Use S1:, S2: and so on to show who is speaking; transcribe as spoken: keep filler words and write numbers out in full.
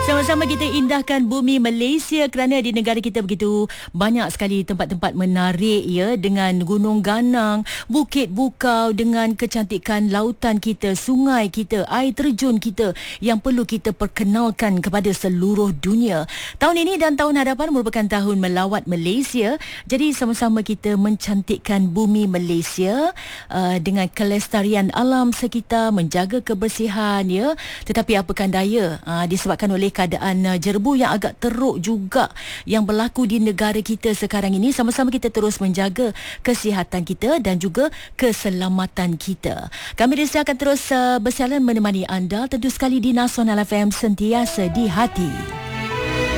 S1: Sama-sama kita indahkan bumi Malaysia kerana di negara kita begitu banyak sekali tempat-tempat menarik ya, dengan gunung ganang, bukit bukau, dengan kecantikan lautan kita, sungai kita, air terjun kita yang perlu kita perkenalkan kepada seluruh dunia. Tahun ini dan tahun hadapan merupakan tahun melawat Malaysia. Jadi sama-sama kita mencantikkan bumi Malaysia uh, dengan kelestarian alam sekitar, menjaga kebersihan ya. Tetapi apakan daya uh, disebabkan oleh keadaan uh, jerbu yang agak teruk juga yang berlaku di negara kita sekarang ini, sama-sama kita terus menjaga kesihatan kita dan juga keselamatan kita. Kami Rizal akan terus uh, bersiaran menemani anda, tentu sekali di Nasional F M, sentiasa di hati.